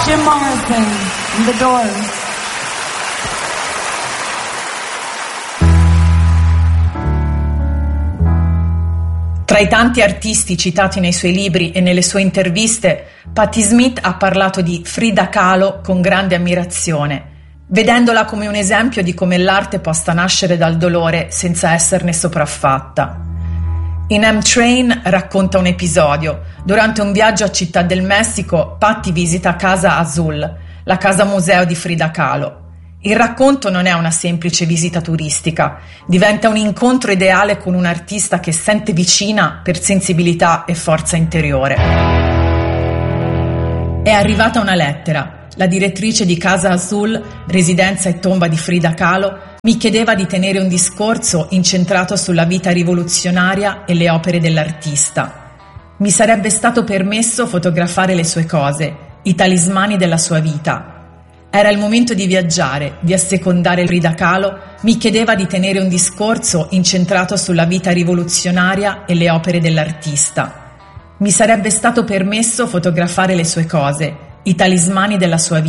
Jim Morrison, and The Doors. Tra i tanti artisti citati nei suoi libri e nelle sue interviste, Patti Smith ha parlato di Frida Kahlo con grande ammirazione, vedendola come un esempio di come l'arte possa nascere dal dolore senza esserne sopraffatta. In M-Train racconta un episodio. Durante un viaggio a Città del Messico, Patti visita Casa Azul, la casa museo di Frida Kahlo. Il racconto non è una semplice visita turistica, diventa un incontro ideale con un'artista che sente vicina per sensibilità e forza interiore. È arrivata una lettera. La direttrice di Casa Azul, residenza e tomba di Frida Kahlo, mi chiedeva di tenere un discorso incentrato sulla vita rivoluzionaria e le opere dell'artista. Mi sarebbe stato permesso fotografare le sue cose, i talismani della sua vita. Era il momento di viaggiare, di assecondare Frida Kahlo, mi chiedeva di tenere un discorso incentrato sulla vita rivoluzionaria e le opere dell'artista. Mi sarebbe stato permesso fotografare le sue cose, i talismani della sua vita.